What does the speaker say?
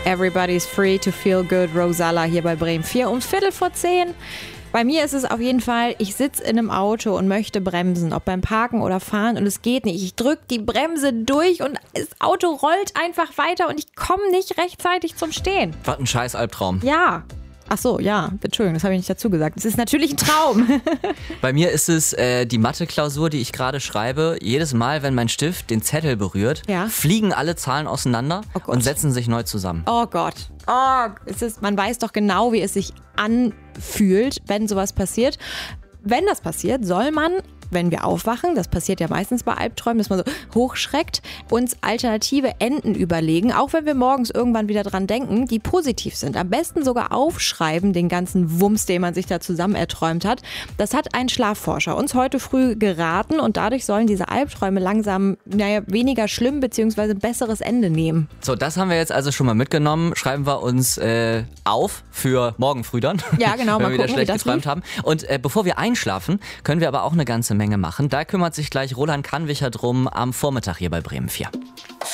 Everybody's free to feel good, Rosalla hier bei Bremen 4 um 9:15. Bei mir ist es auf jeden Fall, ich sitze in einem Auto und möchte bremsen, ob beim Parken oder Fahren und es geht nicht. Ich drücke die Bremse durch und das Auto rollt einfach weiter und ich komme nicht rechtzeitig zum Stehen. Was ein scheiß Albtraum. Ja. Ach so, ja, Entschuldigung, das habe ich nicht dazu gesagt. Es ist natürlich ein Traum. Bei mir ist es die Mathe-Klausur, die ich gerade schreibe. Jedes Mal, wenn mein Stift den Zettel berührt, fliegen alle Zahlen auseinander und setzen sich neu zusammen. Oh Gott. Oh, man weiß doch genau, wie es sich anfühlt, wenn sowas passiert. Wenn das passiert, soll man, wenn wir aufwachen, das passiert ja meistens bei Albträumen, dass man so hochschreckt, uns alternative Enden überlegen, auch wenn wir morgens irgendwann wieder dran denken, die positiv sind. Am besten sogar aufschreiben, den ganzen Wumms, den man sich da zusammen erträumt hat. Das hat ein Schlafforscher uns heute früh geraten und dadurch sollen diese Albträume langsam weniger schlimm bzw. ein besseres Ende nehmen. So, das haben wir jetzt also schon mal mitgenommen. Schreiben wir uns auf für morgen früh dann. Ja, genau. Wenn mal wir gucken, wieder schlecht geträumt haben. Und bevor wir einschlafen, können wir aber auch eine ganze Menge machen. Da kümmert sich gleich Roland Kannwicher drum am Vormittag hier bei Bremen 4.